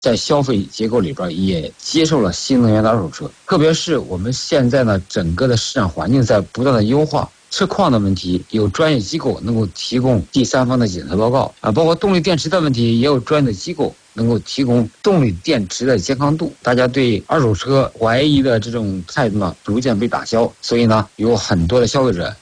在消费结构里边也接受了新能源的二手车。特别是我们现在呢，整个的市场环境在不断的优化，车况的问题有专业机构能够提供第三方的检测报告啊，包括动力电池的问题也有专业的机构能够提供动力电池的健康度。大家对二手车怀疑的这种态度呢，逐渐被打消，所以呢，有很多的消费者